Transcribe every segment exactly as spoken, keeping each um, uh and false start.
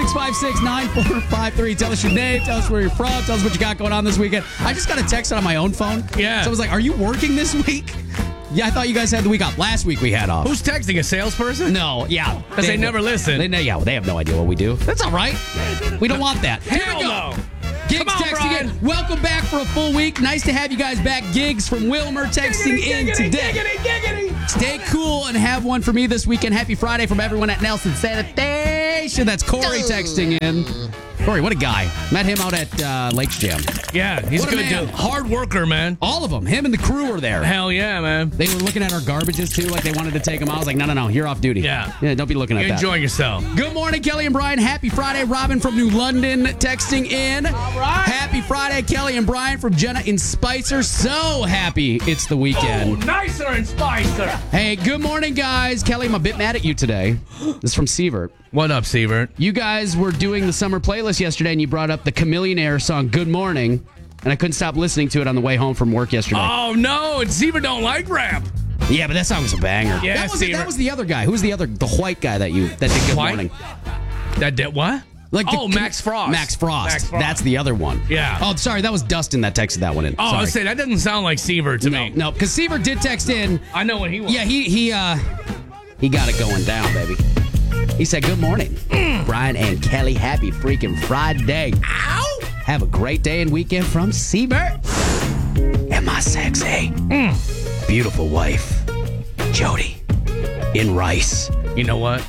six five six, nine four five three. Tell us your name. Tell us where you're from. Tell us what you got going on this weekend. I just got a text on my own phone. Yeah. So I was like, are you working this week? Yeah, I thought you guys had the week off. Last week we had off. Who's texting? A salesperson? No, yeah. Because they, they never listen. They, yeah, well, they have no idea what we do. That's all right. We don't want that. Hell Here we go. no. Gigs Come on, texting Brian. in. Welcome back for a full week. Nice to have you guys back. Gigs from Wilmer texting Giggity, in giggity, today. giggity, giggity. Stay cool and have one for me this weekend. Happy Friday from everyone at Nelson Sanitation. That's Corey texting in. Corey, what a guy. Met him out at uh, Lakes Jam. Yeah, he's What a a good man. dude. Hard worker, man. All of them. Him and the crew were there. Hell yeah, man. They were looking at our garbages, too, like they wanted to take them out. I was like, no, no, no, you're off duty. Yeah. Yeah, don't be looking at You're that. enjoying yourself. Good morning, Kelly and Brian. Happy Friday. Robin from New London texting in. All right. Happy Friday, Kelly and Brian from Jenna in Spicer. So happy it's the Oh, weekend. nicer and spicer. Hey, good morning, guys. Kelly, I'm a bit mad at you today. This is from Sievert. What up, Sievert? You guys were doing the summer playlist yesterday, and you brought up the Chameleonaire song Good Morning, and I couldn't stop listening to it on the way home from work yesterday. Oh, no. And Sievert don't like rap. Yeah, but that song was a banger. Yeah, that was, Sievert. that was the other guy. Who was the other, the white guy that you that did Good White? Morning? That did what? Like the, oh, Max Frost. Max Frost. Max Frost. That's the other one. Yeah. Oh, sorry, that was Dustin that texted that one in. Oh, I sorry. was saying, that doesn't sound like Sievert to me. No, because Seaver did text in. I know what he was. Yeah, he he uh he got it going down, baby. He said, "Good morning, Mm. Brian and Kelly. Happy freaking Friday. Ow! Have a great day and weekend from Seaver and my sexy, Mm. beautiful wife, Jody, in Rice. You know what?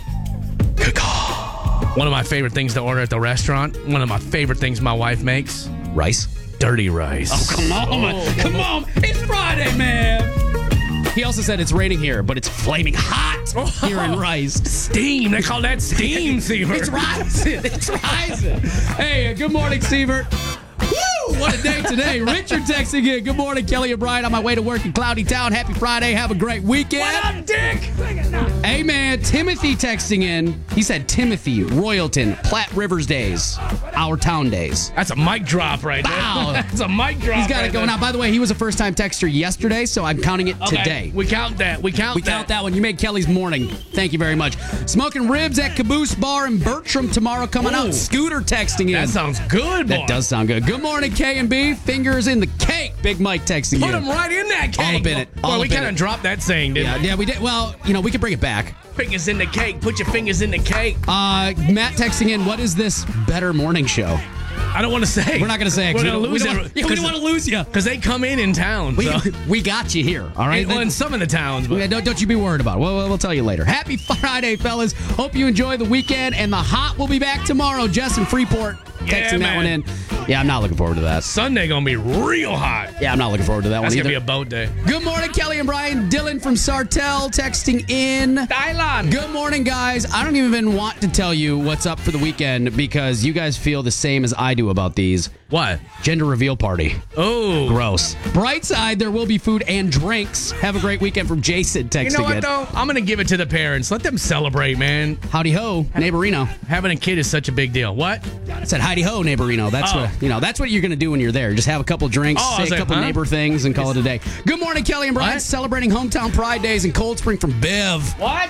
Caw. One of my favorite things to order at the restaurant, one of my favorite things my wife makes, Rice. dirty rice. Oh, come on, man. Come on. It's Friday, man. He also said it's raining here, but it's flaming hot here in Rice. Steam. They call that steam, Sievert. It's rising. It's rising. Hey, uh, good morning, Sievert. Woo! What a day today. Richard texting in. Good morning, Kelly and Brian. On my way to work in Cloudy Town. Happy Friday. Have a great weekend. What up, Dick? Hey, man. Timothy texting in. He said Timothy, Royalton, Platte Rivers days, our town days. That's a mic drop right there. Wow. That's a mic drop. He's got right it going there. on. By the way, he was a first-time texter yesterday, so I'm counting it Okay, today. We count that. We count We that. count that one. You made Kelly's morning. Thank you very much. Smoking ribs at Caboose Bar in Bertram tomorrow coming Ooh. out. Scooter texting in. That sounds good, boy. That does sound good. Good morning, K and B. Fingers in the cake. Big Mike texting Put in. them right in that cake. All up in it. All Well, we up in kind of it. dropped that saying, didn't Yeah, we? yeah, we did. Well, you know, we could bring it back. Fingers in the cake. Put your fingers in the cake. Uh, Matt texting in. What is this better morning show? I don't want to say. We're not going to say it. 'cause We're we going to don't- lose we don't, it. Yeah, we don't want to lose you. Because they come in in town. We, so. we got you here. All right. well, in some of the towns. But Yeah, don't, don't you be worried about it. We'll, we'll tell you later. Happy Friday, fellas. Hope you enjoy the weekend. And the hot will be back tomorrow. Jess in Freeport Yeah, texting that one man. in. Yeah, I'm not looking forward to that. Sunday going to be real hot. Yeah, I'm not looking forward to that That's one going to either. be a boat day. Good morning, Kelly and Brian. Dylan from Sartell texting in. Thailand. Good morning, guys. I don't even want to tell you what's up for the weekend because you guys feel the same as I do about these. What? Gender reveal party. Oh. Gross. Bright side, there will be food and drinks. Have a great weekend from Jason texting You know what, in. though? I'm going to give it to the parents. Let them celebrate, man. Howdy ho, neighborino. Having a kid is such a big deal. What? I said howdy ho, neighborino. That's Oh. what you know. That's what you're gonna do when you're there. Just have a couple drinks, Oh, I say was a like, couple huh? neighbor things, and call it a day. Good morning, Kelly and Brian. What? Celebrating hometown Pride Days in Cold Spring from Bev. What?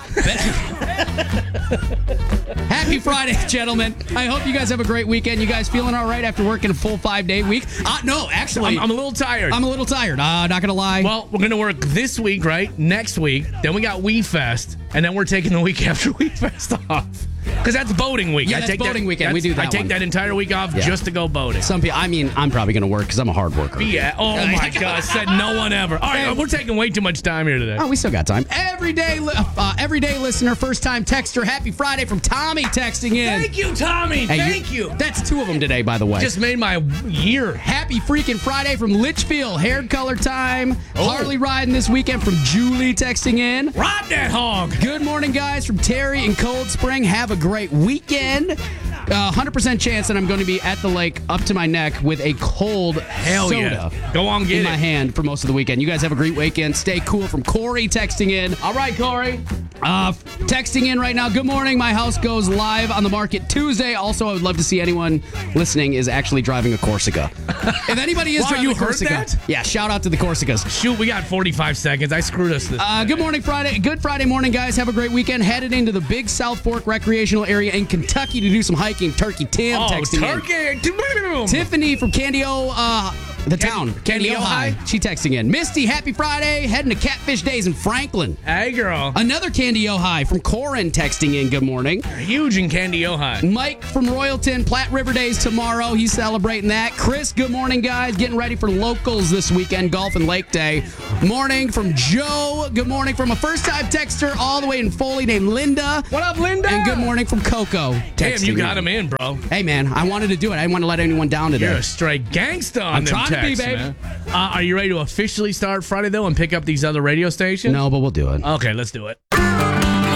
Happy Friday, gentlemen. I hope you guys have a great weekend. You guys feeling all right after working a full five day week? Uh, no, actually, I'm, I'm a little tired. I'm a little tired. Uh, not gonna lie. Well, we're going to work this week, right? Next week. Then we got Wee Fest. And then we're taking the week after Wee Fest off. Because that's boating week. Yeah, I that's take boating that, weekend. We that's- do that I take one. that entire week off Yeah. just to go boating. Some people. I mean, I'm probably gonna work because I'm a hard worker. Yeah. Oh, my God. Said no one ever. All right. We're taking way too much time here today. Oh, we still got time. Everyday, li- uh, everyday listener, first time texter. Happy Friday from Tommy texting in. Thank you, Tommy. Hey, Thank you. That's two of them today, by the way. Just made my year. Happy freaking Friday from Litchfield. Hair color time. Oh. Harley riding this weekend from Julie texting in. Ride that hog. Good morning, guys, from Terry in Cold Spring. Have a great weekend. Uh, one hundred percent chance that I'm going to be at the lake up to my neck with a cold Hell soda yeah. Go on, get in it. my hand for most of the weekend. You guys have a great weekend. Stay cool from Corey texting in. All right, Corey. Uh, texting in right now. Good morning. My house goes live on the market Tuesday. Also, I would love to see anyone listening is actually driving a Corsica. If anybody is Wow, driving you a heard Corsica, that? yeah, shout out to the Corsicas. Shoot, we got forty-five seconds. I screwed us this. Uh, good morning, Friday. Good Friday morning, guys. Have a great weekend. Headed into the Big South Fork recreational area in Kentucky to do some hiking. Turkey Tim oh, texting in. turkey. Tiffany from Candio, uh, the town. Candio High. She texting in. Misty, happy Friday. Heading to Catfish Days in Franklin. Hey, girl. Another Candio High from Corin texting in. Good morning. Huge in Candy Ojai. Mike from Royalton, Platte River Days tomorrow. He's celebrating that. Chris, good morning, guys. Getting ready for locals this weekend, Golf and Lake Day. Morning from Joe. Good morning from a first-time texter all the way in Foley named Linda. What up, Linda? And good morning from Coco. Damn, you got in. him in, bro. Hey, man, I wanted to do it. I didn't want to let anyone down today. You're a straight gangsta on I'm them trying to be, texts, baby. man. Uh, are you ready to officially start Friday, though, and pick up these other radio stations? No, but we'll do it. Okay, let's do it.